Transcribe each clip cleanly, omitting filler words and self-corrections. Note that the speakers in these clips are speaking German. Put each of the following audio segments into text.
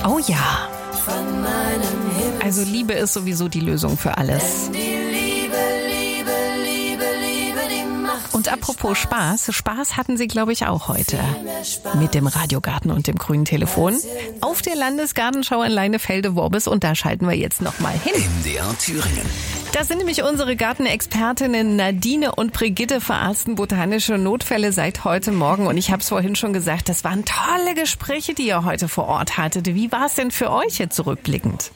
Oh ja. Also Liebe ist sowieso die Lösung für alles. Und apropos Spaß, Spaß hatten Sie, glaube ich, auch heute mit dem Radiogarten und dem grünen Telefon auf der Landesgartenschau in Leinefelde-Worbis und da schalten wir jetzt nochmal hin. MDR Thüringen. Das sind nämlich unsere Gartenexpertinnen Nadine und Brigitte verarzten botanische Notfälle seit heute Morgen und ich habe es vorhin schon gesagt, das waren tolle Gespräche, die ihr heute vor Ort hattet. Wie war es denn für euch jetzt zurückblickend?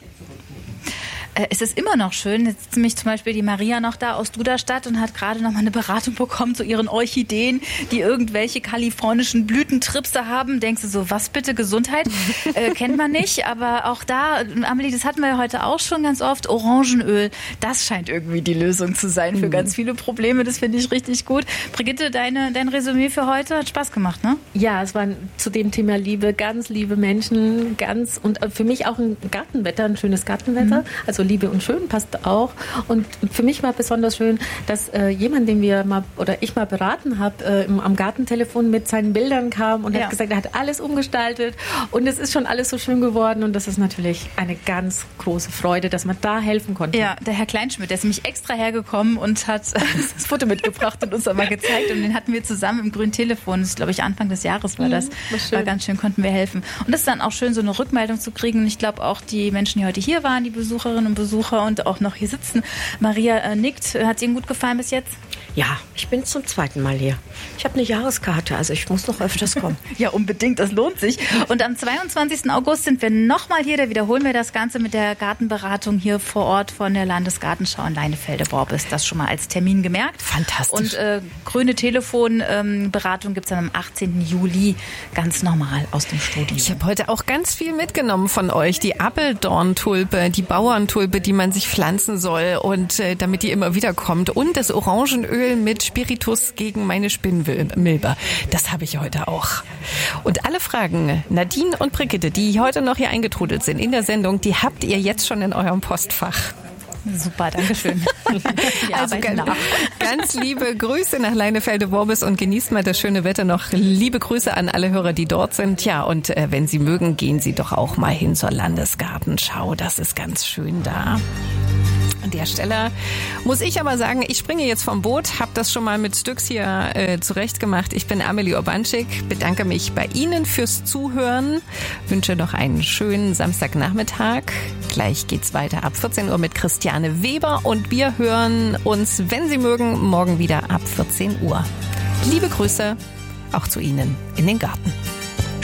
Es ist immer noch schön. Jetzt sitzt nämlich zum Beispiel die Maria noch da aus Duderstadt und hat gerade noch mal eine Beratung bekommen zu ihren Orchideen, die irgendwelche kalifornischen Blütentripse haben. Denkst du so, was bitte, Gesundheit? Kennt man nicht, aber auch da, Amelie, das hatten wir ja heute auch schon ganz oft, Orangenöl, das scheint irgendwie die Lösung zu sein für ganz viele Probleme. Das finde ich richtig gut. Brigitte, dein Resümee für heute hat Spaß gemacht, ne? Ja, es war zu dem Thema Liebe, ganz liebe Menschen, und für mich auch ein Gartenwetter, ein schönes Gartenwetter. Also Liebe und schön passt auch. Und für mich war besonders schön, dass jemand, den ich mal beraten habe, am Gartentelefon mit seinen Bildern kam und hat gesagt, er hat alles umgestaltet und es ist schon alles so schön geworden und das ist natürlich eine ganz große Freude, dass man da helfen konnte. Ja, der Herr Kleinschmidt, der ist nämlich extra hergekommen und hat das Foto mitgebracht und uns einmal gezeigt und den hatten wir zusammen im grünen Telefon. Das ist, glaube ich, Anfang des Jahres war das. War ganz schön, konnten wir helfen. Und das ist dann auch schön, so eine Rückmeldung zu kriegen. Und ich glaube auch die Menschen, die heute hier waren, die Besucherinnen und Besucher und auch noch hier sitzen. Maria nickt. Hat es Ihnen gut gefallen bis jetzt? Ja, ich bin zum zweiten Mal hier. Ich habe eine Jahreskarte, also ich muss noch öfters kommen. Ja, unbedingt, das lohnt sich. Und am 22. August sind wir nochmal hier, da wiederholen wir das Ganze mit der Gartenberatung hier vor Ort von der Landesgartenschau in Leinefelde-Worbis. Das schon mal als Termin gemerkt. Fantastisch. Und grüne Telefonberatung gibt es dann am 18. Juli ganz normal aus dem Studio. Ich habe heute auch ganz viel mitgenommen von euch. Die Appeldorntulpe, die Bauerntulpe, die man sich pflanzen soll und damit die immer wieder kommt. Und das Orangenöl mit Spiritus gegen meine Spinnmilbe. Das habe ich heute auch. Und alle Fragen, Nadine und Brigitte, die heute noch hier eingetrudelt sind in der Sendung, die habt ihr jetzt schon in eurem Postfach. Super, danke schön. Also ganz liebe Grüße nach Leinefelde-Worbis und genießt mal das schöne Wetter noch. Liebe Grüße an alle Hörer, die dort sind. Ja, und wenn Sie mögen, gehen Sie doch auch mal hin zur Landesgartenschau. Das ist ganz schön da. An der Stelle muss ich aber sagen, ich springe jetzt vom Boot, habe das schon mal mit Stücks hier zurecht gemacht. Ich bin Amelie Urbanczyk, bedanke mich bei Ihnen fürs Zuhören, wünsche noch einen schönen Samstagnachmittag. Gleich geht's weiter ab 14 Uhr mit Christiane Weber und wir hören uns, wenn Sie mögen, morgen wieder ab 14 Uhr. Liebe Grüße auch zu Ihnen in den Garten.